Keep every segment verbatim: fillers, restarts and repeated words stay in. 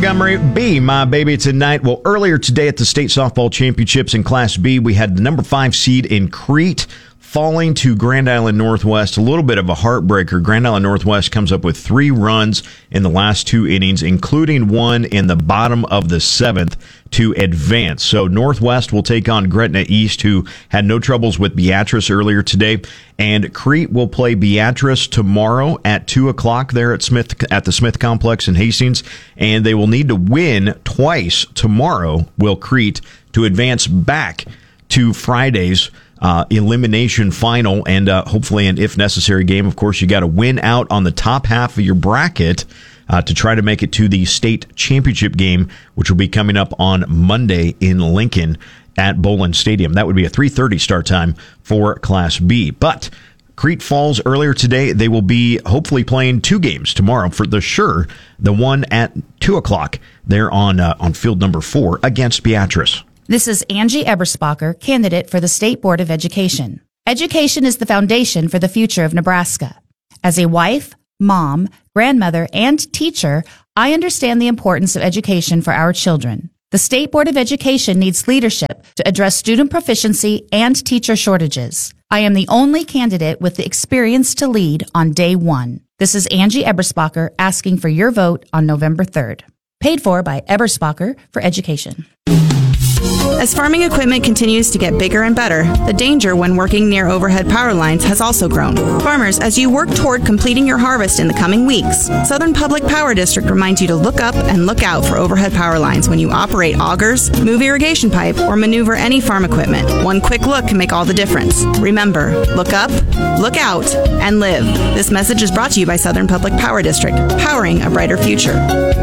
Montgomery, Be My Baby Tonight. Well, earlier today at the State Softball Championships in Class B, we had the number five seed in Crete falling to Grand Island Northwest. A little bit of a heartbreaker. Grand Island Northwest comes up with three runs in the last two innings, including one in the bottom of the seventh to advance. So Northwest will take on Gretna East, who had no troubles with Beatrice earlier today. And Crete will play Beatrice tomorrow at two o'clock there at Smith at the Smith Complex in Hastings. And they will need to win twice tomorrow, will Crete, to advance back to Friday's Uh, elimination final and uh, hopefully an if necessary game. Of course, you got to win out on the top half of your bracket uh, to try to make it to the state championship game, which will be coming up on Monday in Lincoln at Bowlin Stadium. That would be a three thirty start time for Class B. But Crete Falls earlier today, they will be hopefully playing two games tomorrow for the sure. The one at two o'clock there on uh, on field number four against Beatrice. This is Angie Eberspacher, candidate for the State Board of Education. Education is the foundation for the future of Nebraska. As a wife, mom, grandmother, and teacher, I understand the importance of education for our children. The State Board of Education needs leadership to address student proficiency and teacher shortages. I am the only candidate with the experience to lead on day one. This is Angie Eberspacher asking for your vote on November third. Paid for by Eberspacher for Education. As farming equipment continues to get bigger and better, the danger when working near overhead power lines has also grown. Farmers, as you work toward completing your harvest in the coming weeks, Southern Public Power District reminds you to look up and look out for overhead power lines when you operate augers, move irrigation pipe, or maneuver any farm equipment. One quick look can make all the difference. Remember, look up, look out, and live. This message is brought to you by Southern Public Power District, powering a brighter future.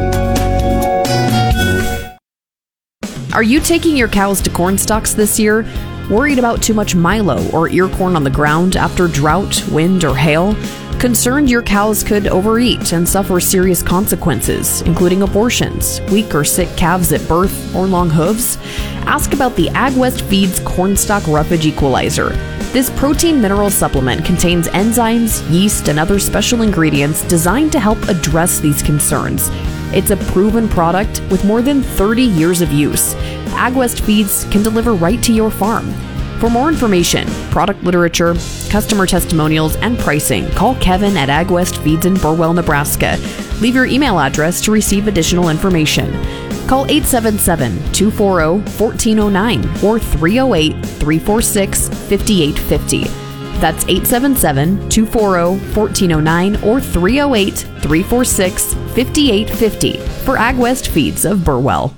Are you taking your cows to corn stalks this year? Worried about too much milo or ear corn on the ground after drought, wind, or hail? Concerned your cows could overeat and suffer serious consequences, including abortions, weak or sick calves at birth, or long hooves? Ask about the AgWest Feeds Cornstalk Roughage Equalizer. This protein mineral supplement contains enzymes, yeast, and other special ingredients designed to help address these concerns. It's a proven product with more than thirty years of use. AgWest Feeds can deliver right to your farm. For more information, product literature, customer testimonials, and pricing, call Kevin at AgWest Feeds in Burwell, Nebraska. Leave your email address to receive additional information. Call eight seven seven, two four zero, one four zero nine or three oh eight, three four six, five eight five oh. That's eight seven seven, two four zero, one four zero nine or three oh eight, three four six, five eight five oh for AgWest Feeds of Burwell.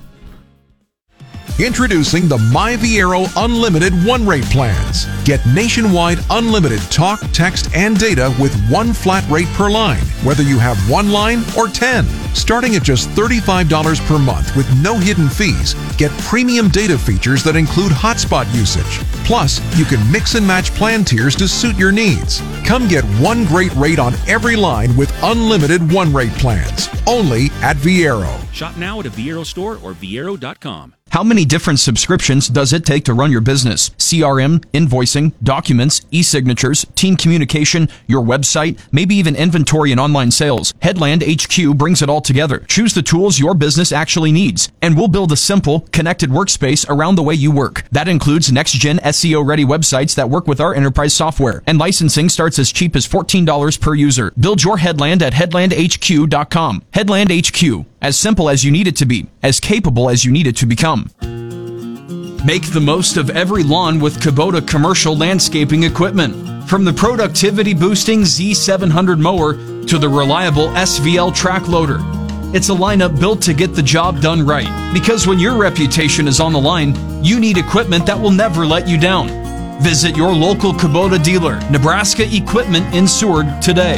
Introducing the MyViero Unlimited one-rate plans. Get nationwide unlimited talk, text, and data with one flat rate per line, whether you have one line or ten. Starting at just thirty-five dollars per month with no hidden fees, get premium data features that include hotspot usage. Plus, you can mix and match plan tiers to suit your needs. Come get one great rate on every line with unlimited one-rate plans. Only at Viero. Shop now at a Viero store or viero dot com. How many different subscriptions does it take to run your business? C R M, invoicing, documents, e-signatures, team communication, your website, maybe even inventory and online sales. Headland H Q brings it all together. Choose the tools your business actually needs, and we'll build a simple, connected workspace around the way you work. That includes next-gen S E O-ready websites that work with our enterprise software, and licensing starts as cheap as fourteen dollars per user. Build your Headland at headland h q dot com. Headland H Q. As simple as you need it to be, as capable as you need it to become. Make the most of every lawn with Kubota commercial landscaping equipment. From the productivity-boosting Z seven hundred mower to the reliable S V L track loader. It's a lineup built to get the job done right. Because when your reputation is on the line, you need equipment that will never let you down. Visit your local Kubota dealer, Nebraska Equipment in Seward, today.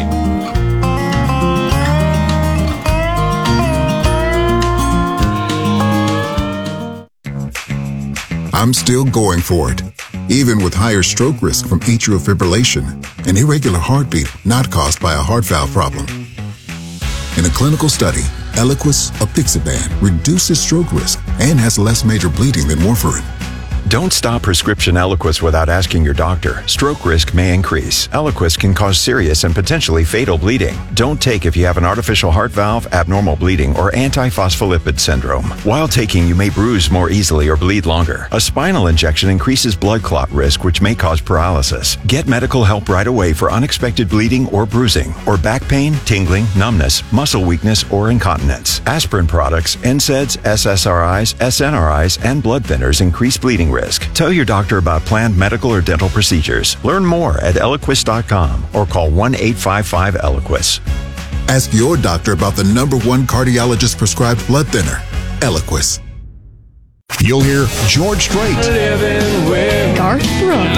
I'm still going for it, even with higher stroke risk from atrial fibrillation, an irregular heartbeat not caused by a heart valve problem. In a clinical study, Eliquis apixaban reduces stroke risk and has less major bleeding than warfarin. Don't stop prescription Eliquis without asking your doctor. Stroke risk may increase. Eliquis can cause serious and potentially fatal bleeding. Don't take if you have an artificial heart valve, abnormal bleeding, or antiphospholipid syndrome. While taking, you may bruise more easily or bleed longer. A spinal injection increases blood clot risk, which may cause paralysis. Get medical help right away for unexpected bleeding or bruising, or back pain, tingling, numbness, muscle weakness, or incontinence. Aspirin products, N SAIDs, S S R Is, S N R Is, and blood thinners increase bleeding risk. Tell your doctor about planned medical or dental procedures. Learn more at Eliquis dot com or call one eight five five Eliquis. Ask your doctor about the number one cardiologist prescribed blood thinner, Eliquis. You'll hear George Strait, Garth Brooks,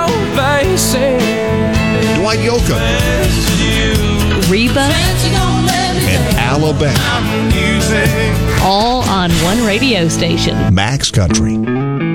Dwight Yoakam, Reba, and Alabama. all on one radio station. Max Country.